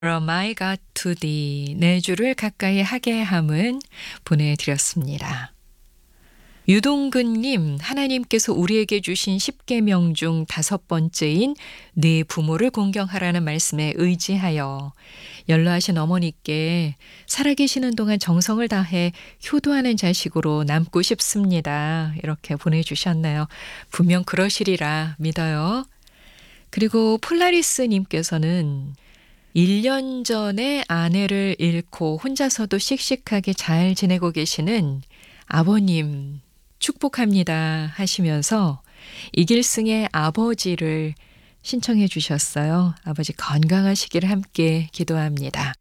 From I got to thee 내 주를 가까이 하게 함은 보내드렸습니다. 유동근님, 하나님께서 우리에게 주신 10계명 중 5번째인 네 부모를 공경하라는 말씀에 의지하여 연로하신 어머니께 살아계시는 동안 정성을 다해 효도하는 자식으로 남고 싶습니다. 이렇게 보내주셨나요? 분명 그러시리라 믿어요. 그리고 폴라리스님께서는 1년 전에 아내를 잃고 혼자서도 씩씩하게 잘 지내고 계시는 아버님 축복합니다 하시면서 이길승의 아버지를 신청해 주셨어요. 아버지 건강하시길 함께 기도합니다.